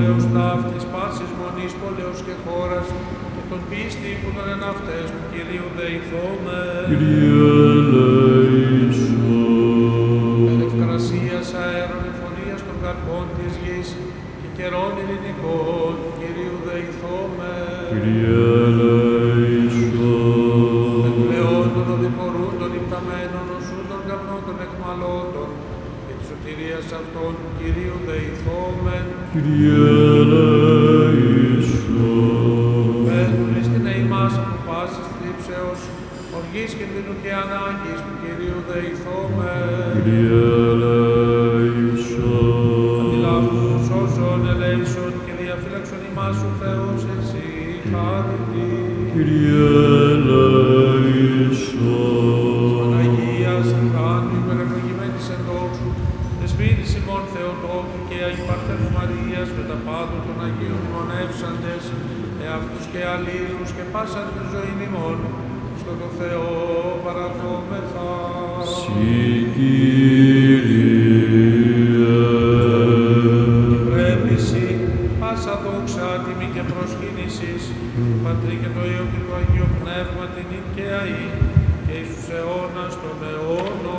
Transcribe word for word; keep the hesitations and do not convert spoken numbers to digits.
Θεός ταύτης πάσης μονής πόλεως και χώρας και των πίστη που τον εν αυτές του Κυρίου δεηθώμε. Kyrie eleison. Εν ευκρασίας αέρων εφορίας των καρπών της γης και καιρών ειρηνικών του Κυρίου δεηθώμε. Kyrie eleison. Εν πλεόν των οδηπορούν των υπταμένων οσού των καπνών των εκμαλώτων και της σωτηρίας αυτών του Κυρίου δεηθόμεν. Kyrie eleison. Παίρνουν στην ημάς από πάσης θλίψεως, οργής κινδύνου και ανάγκης του Κυρίου δεηθόμεν. Kyrie eleison. Αντιλάβουν σώσον ελέησον και διαφύλαξον ημάς ο Θεός εσύ χάρητη. Kyrie eleison. Παναγίας αρχάντου υπερευλογημένης εν δόξου, δεσπίνης ημών Θεοτόκου και Αγίου Παρθένου Μαρίας με τα πάντων των Αγίων μονεύσαντες, εαυτούς και αλλήλους και πάσα του ζωήν ημών, στο το Θεό παραδόμεθα. Συ Κύριε. Πρέπει σοι, πάσα δόξα, τιμή και προσκύνησης, Πατρί και το Υιό και το Αγίο Πνεύμα την και αεί, και εις τους αιώνας των αιώνων.